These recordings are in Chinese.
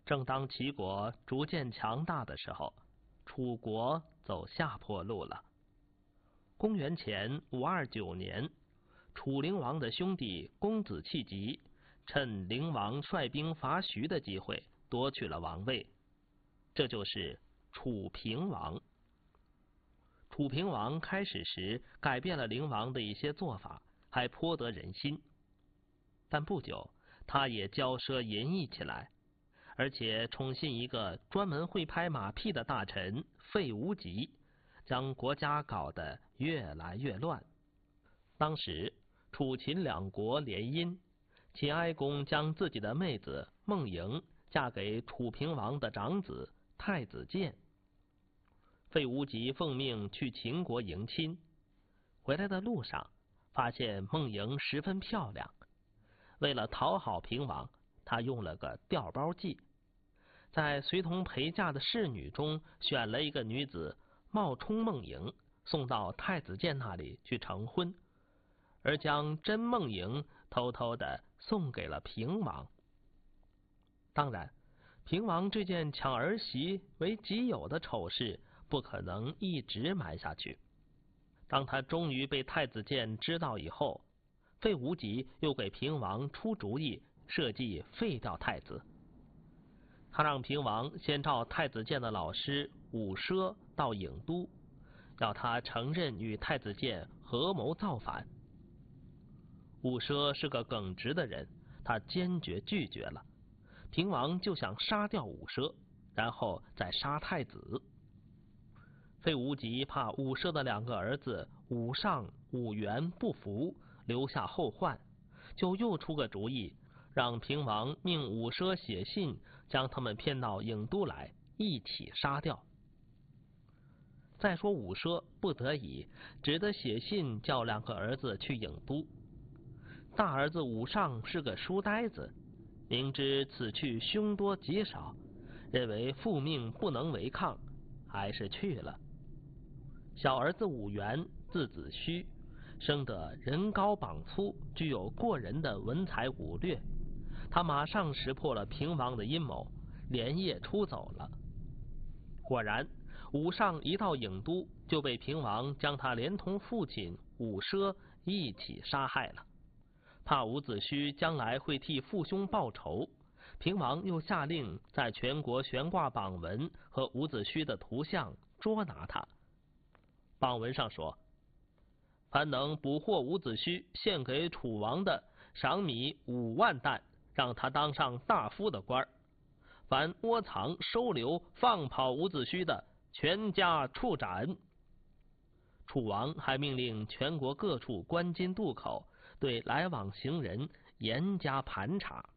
正当齐国逐渐强大的时候，楚国走下坡路了。公元前529年，楚灵王的兄弟公子弃疾趁灵王率兵伐徐的机会夺取了王位，这就是楚平王。楚平王开始时改变了灵王的一些做法，还颇得人心，但不久他也骄奢淫逸起来，而且宠信一个专门会拍马屁的大臣费无极，将国家搞得越来越乱。当时楚秦两国联姻，秦哀公将自己的妹子孟莹嫁给楚平王的长子太子建。费无极奉命去秦国迎亲，回来的路上发现孟莹十分漂亮，为了讨好平王，他用了个调包计，在随同陪嫁的侍女中选了一个女子冒充孟莹，送到太子建那里去成婚，而将真孟莹偷偷地送给了平王。当然，平王这件抢儿媳为己有的丑事不可能一直瞒下去。当他终于被太子建知道以后，费无极又给平王出主意，设计废掉太子。他让平王先召太子建的老师伍奢到郢都，要他承认与太子建合谋造反。伍奢是个耿直的人，他坚决拒绝了。平王就想杀掉伍奢，然后再杀太子。费无极怕伍奢的两个儿子伍尚、伍元不服，留下后患，就又出个主意，让平王命伍奢写信，将他们骗到郢都来，一起杀掉。再说伍奢不得已，只得写信叫两个儿子去郢都。大儿子伍尚是个书呆子，明知此去凶多吉少，认为父命不能违抗，还是去了。小儿子伍元字子虚，生得人高膀粗，具有过人的文才武略，他马上识破了平王的阴谋，连夜出走了。果然，伍尚一到郢都，就被平王将他连同父亲伍奢一起杀害了。怕伍子胥将来会替父兄报仇，平王又下令在全国悬挂榜文和伍子胥的图像，捉拿他。榜文上说，凡能捕获伍子胥献给楚王的，赏米5万担，让他当上大夫的官；凡窝藏、收留、放跑伍子胥的，全家处斩。楚王还命令全国各处关津渡口对来往行人严加盘查。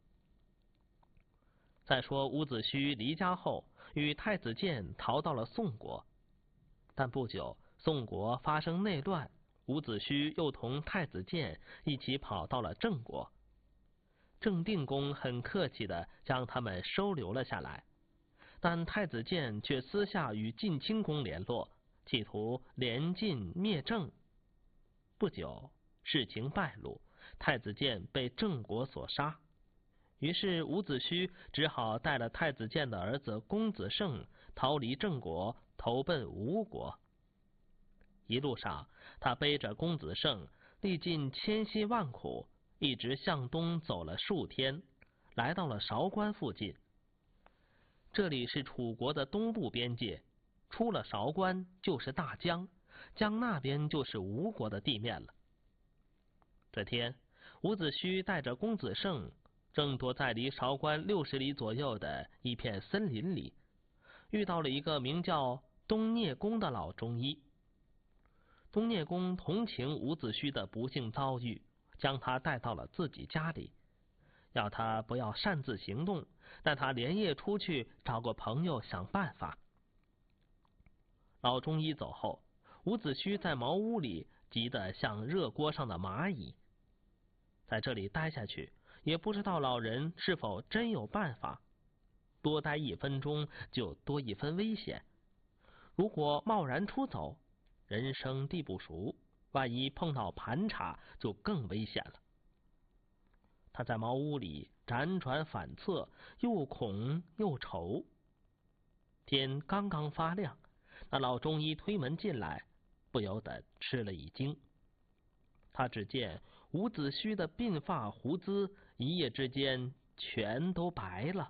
再说伍子胥离家后，与太子建逃到了宋国，但不久宋国发生内乱，伍子胥又同太子建一起跑到了郑国。郑定公很客气地将他们收留了下来，但太子建却私下与晋清公联络，企图联晋灭郑。不久，事情败露，太子建被郑国所杀。于是伍子胥只好带了太子建的儿子公子胜逃离郑国，投奔吴国。一路上，他背着公子胜，历尽千辛万苦，一直向东走了数天，来到了韶关附近。这里是楚国的东部边界，出了韶关就是大江，江那边就是吴国的地面了。这天，伍子胥带着公子胜正躲在离韶关60里左右的一片森林里，遇到了一个名叫东聂公的老中医。东聂公同情伍子胥的不幸遭遇，将他带到了自己家里，要他不要擅自行动，但他连夜出去找个朋友想办法。老中医走后，伍子胥在茅屋里急得像热锅上的蚂蚁。在这里待下去，也不知道老人是否真有办法，多待1分钟就多1分危险。如果贸然出走，人生地不熟，万一碰到盘查就更危险了。 他在茅屋里辗转反侧，又恐又愁。天刚刚发亮，那老中医推门进来，不由得吃了一惊。他只见伍子胥的鬓发胡子一夜之间全都白了。